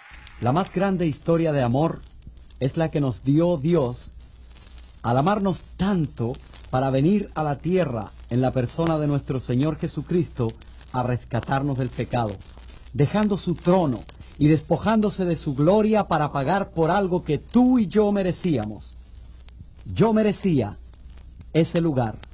La más grande historia de amor es la que nos dio Dios al amarnos tanto para venir a la tierra en la persona de nuestro Señor Jesucristo a rescatarnos del pecado, dejando su trono y despojándose de su gloria para pagar por algo que tú y yo merecíamos. Yo merecía ese lugar